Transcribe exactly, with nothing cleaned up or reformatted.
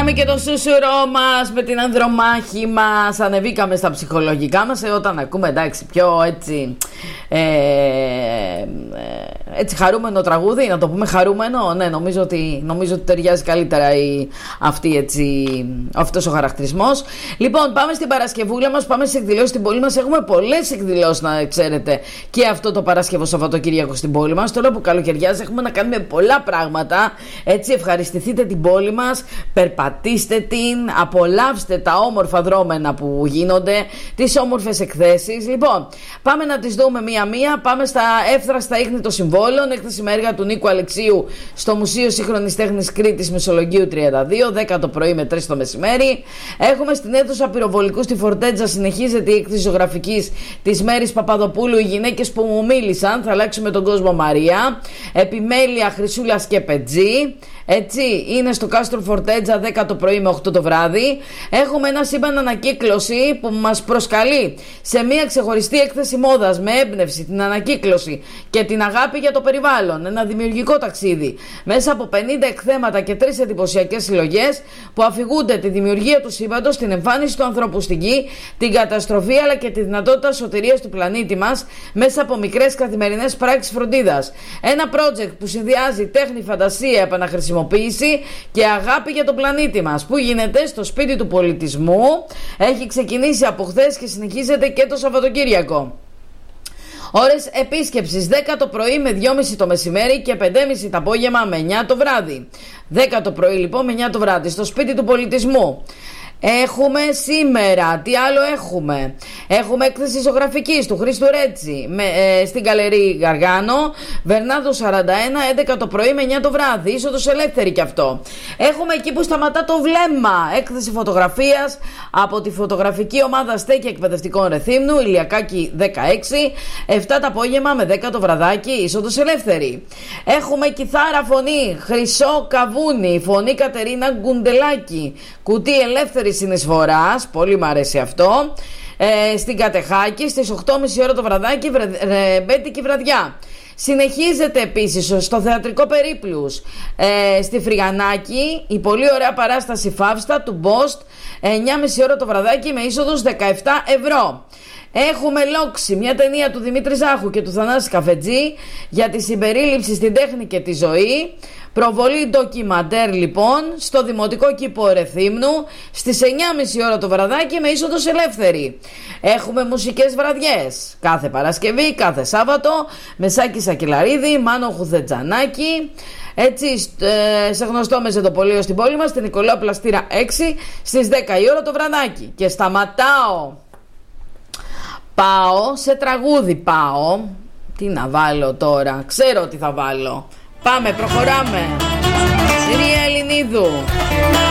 Ξεκινάμε και το σούσουρό μας με την ανδρομάχη μας. Ανεβήκαμε στα ψυχολογικά μας ε, όταν ακούμε, εντάξει, πιο έτσι ε, ε, έτσι χαρούμενο τραγούδι, να το πούμε χαρούμενο. Ναι, νομίζω ότι, νομίζω ότι ταιριάζει καλύτερα η, αυτή, έτσι, αυτός ο χαρακτηρισμός. Λοιπόν, πάμε στην Παρασκευούλα μας, πάμε στις εκδηλώσεις στην πόλη μας. Έχουμε πολλές εκδηλώσεις, να ξέρετε, και αυτό το Παρασκευό Σαββατοκύριακο στην πόλη μας. Τώρα που καλοκαιριάζει έχουμε να κάνουμε πολλά πράγματα. Έτσι, ευχαριστηθείτε την πόλη μας, περπατήστε την, απολαύστε τα όμορφα δρόμενα που γίνονται, τις όμορφες εκθέσεις. Λοιπόν, πάμε να τις δούμε μία-μία. Πάμε στα εύθραστα ίχνη των συμβόλων. Έκθεση με έργα του Νίκου Αλεξίου στο Μουσείο Σύγχρονης Τέχνης Κρήτης Μεσολογγίου τριάντα δύο, δέκα το πρωί με τρεις το μεσημέρι. Έχουμε στην αίθουσα πυροβολικού στη Φορτέτζα, συνεχίζεται η έκθεση ζωγραφικής της Μέρης Παπαδοπούλου, οι γυναίκες που μου μίλησαν. Θα αλλάξουμε τον κόσμο Μαρία. Επιμέλεια Χρυσούλα και Πετζή. Έτσι, είναι στο Κάστρο Φορτέτζα, δέκα το πρωί με οκτώ το βράδυ. Έχουμε ένα σύμπαν ανακύκλωση που μας προσκαλεί σε μια ξεχωριστή έκθεση μόδας με έμπνευση την ανακύκλωση και την αγάπη για το περιβάλλον. Ένα δημιουργικό ταξίδι μέσα από πενήντα εκθέματα και τρεις εντυπωσιακές συλλογές που αφηγούνται τη δημιουργία του σύμπαντος, την εμφάνιση του ανθρώπου στην γη, την καταστροφή αλλά και τη δυνατότητα σωτηρίας του πλανήτη μας μέσα από μικρές καθημερινές πράξεις φροντίδας. Ένα project που συνδυάζει τέχνη, φαντασία, επαναχρησιμοποίηση και αγάπη για τον πλανήτη μας, που γίνεται στο Σπίτι του Πολιτισμού. Έχει ξεκινήσει από χθες και συνεχίζεται και το Σαββατοκύριακο. Ώρες επίσκεψης δέκα το πρωί με δυόμιση το μεσημέρι και πέντε και μισή το απόγευμα με εννιά το βράδυ. δέκα το πρωί λοιπόν με εννιά το βράδυ στο Σπίτι του Πολιτισμού. Έχουμε σήμερα, τι άλλο έχουμε? Έχουμε έκθεση ζωγραφικής του Χρήστου Ρέτσι με, ε, στην Καλερί Γαργάνο, Βερνάδο σαράντα ένα, έντεκα το πρωί με εννιά το βράδυ. Είσοδος ελεύθερη κι αυτό. Έχουμε εκεί που σταματά το βλέμμα, έκθεση φωτογραφίας από τη φωτογραφική ομάδα Στέκια Εκπαιδευτικών Ρεθύμνου, Ηλιακάκη δεκαέξι, επτά το απόγευμα με δέκα το βραδάκι. Είσοδος ελεύθερη. Έχουμε κιθάρα φωνή Χρυσό Καβούνι, φωνή Κατερίνα Γκουντελάκη, κουτί ελεύθερη συνεισφοράς, πολύ μου αρέσει αυτό, ε, στην Κατεχάκη στις οκτώ και μισή ώρα το βραδάκι, ρεμπέτικη βραδιά. Συνεχίζεται επίσης στο Θεατρικό Περίπλους ε, στη Φρυγανάκη η πολύ ωραία παράσταση Φαύστα του Μπόστ, εννιά και μισή ώρα το βραδάκι με είσοδος δεκαεπτά ευρώ. Έχουμε Λόξη, μια ταινία του Δημήτρη Ζάχου και του Θανάση Καφετζή για τη συμπερίληψη στην τέχνη και τη ζωή. Προβολή ντοκιμαντέρ λοιπόν στο Δημοτικό Κήπο Ρεθύμνου στις εννιά και μισή ώρα το βραδάκι με είσοδος ελεύθερη. Έχουμε μουσικές βραδιές κάθε Παρασκευή, κάθε Σάββατο με Σάκη Σακελαρίδη, Μάνο Χουθετζανάκη. Έτσι, σε γνωστό μεζεδοπολείο στην πόλη μας, στην Νικολάου Πλαστήρα έξι στις δέκα η ώρα το βραδάκι. Και σταματάω. Πάω σε τραγούδι, πάω. Τι να βάλω τώρα, ξέρω τι θα βάλω. Πάμε, προχωράμε. Συρία Ελληνίδου.